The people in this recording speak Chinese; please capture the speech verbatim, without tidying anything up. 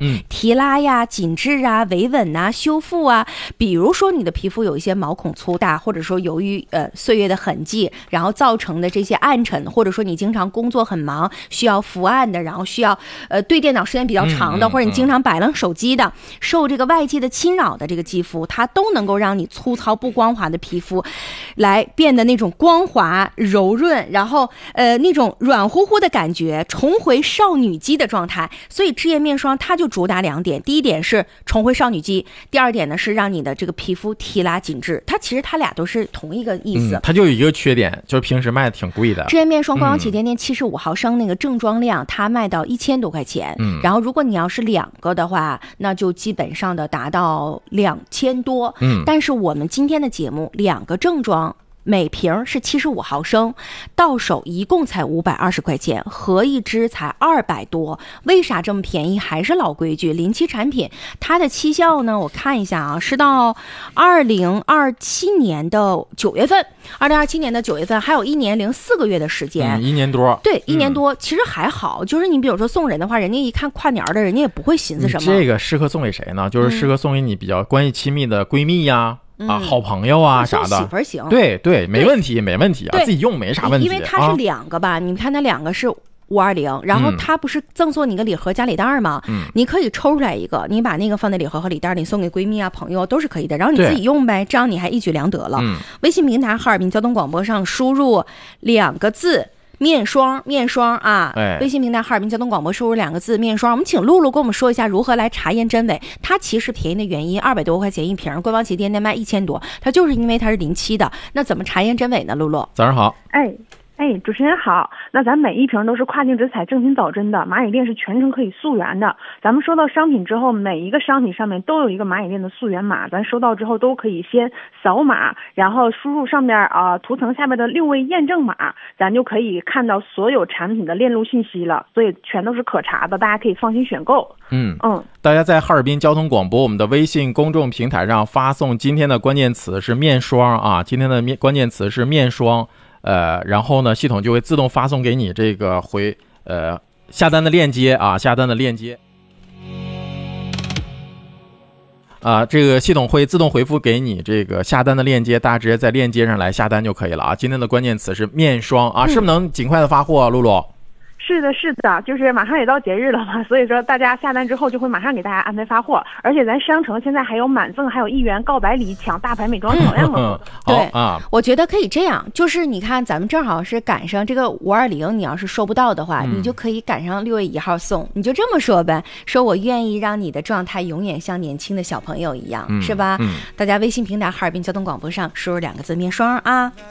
嗯、 提拉呀、紧致啊、维稳啊、修复啊。比如说你的皮肤有一些毛孔粗大，或者说由于呃岁月的痕迹，然后造成的这些暗沉，或者说你经常工作很忙，需要伏案的，然后需要呃对电脑时间比较长的， 嗯嗯、 或者你经常摆弄手机的，受这个外界的侵扰的这个肌肤，它都能够让你粗糙不光滑的皮肤来变得那种光滑柔润，然后呃那种软乎乎的感觉，重回少女肌的状态。所以智妍面霜它就主打两点，第一点是重回少女肌，第二点呢是让你的这个皮肤提拉紧致。它其实它俩都是同一个意思、 嗯、它就有一个缺点，就是平时卖的挺贵的。 智妍面霜官方旗舰店七十五毫升那个正装量它卖到一千多块钱、 嗯、 然后如果你要是两个的话，那就基本上的达到两千多。 嗯， 但是我们今天的节目两个正装每瓶是七十五毫升，到手一共才五百二十块钱，合一支才二百多。为啥这么便宜？还是老规矩，临期产品。它的期效呢，我看一下啊，是到二零二七年的九月份，二零二七年的九月份，还有一年零四个月的时间， 嗯、一年多。 对，一年多、嗯，其实还好。就是你比如说送人的话，人家一看跨年的，人家也不会寻思什么。 这个适合送给谁呢？就是适合送给你比较关系亲密的闺蜜呀。嗯啊，好朋友啊啥的， 媳妇儿行， 对对，没问题，没问题啊，自己用没啥问题。 因为它是两个吧，啊、你看它两个是五二零，然后它不是赠送你个礼盒加礼袋吗？嗯，你可以抽出来一个，你把那个放在礼盒和礼袋里送给闺蜜啊、朋友都是可以的，然后你自己用呗，这样你还一举两得了。 嗯， 微信平台哈尔滨交通广播上输入两个字。面霜，面霜啊！ 哎， 微信平台哈尔滨交通广播输入两个字面霜。我们请露露跟我们说一下如何来查验真伪。它其实便宜的原因，二百多块钱一瓶，官方旗舰店卖一千多，它就是因为它是临期的。那怎么查验真伪呢？露露， 早上好。 哎。哎，主持人好。那咱每一瓶都是跨境直采正品早针的，蚂蚁链是全程可以溯源的。咱们收到商品之后，每一个商品上面都有一个蚂蚁链的溯源码，咱收到之后都可以先扫码，然后输入上面啊、呃、图层下面的六位验证码，咱就可以看到所有产品的链路信息了，所以全都是可查的，大家可以放心选购。 嗯嗯， 大家在哈尔滨交通广播我们的微信公众平台上发送今天的关键词是面霜啊，今天的面关键词是面霜。呃，然后呢，系统就会自动发送给你这个回呃下单的链接啊，下单的链接啊，这个系统会自动回复给你这个下单的链接，大家直接在链接上来下单就可以了啊。今天的关键词是面霜啊，是不是能尽快的发货啊，露露？ 是的，是的，就是马上也到节日了嘛，所以说大家下单之后就会马上给大家安排发货，而且咱商城现在还有满赠，还有一元告白礼抢大牌美妆少量的、 嗯。 对啊， 我觉得可以这样，就是你看咱们正好是赶上这个五二零，你要是收不到的话， 嗯、 你就可以赶上六月一号送，你就这么说呗，说我愿意让你的状态永远像年轻的小朋友一样， 嗯、 是吧？ 嗯， 大家微信平台哈尔滨交通广播上输入两个字面霜啊。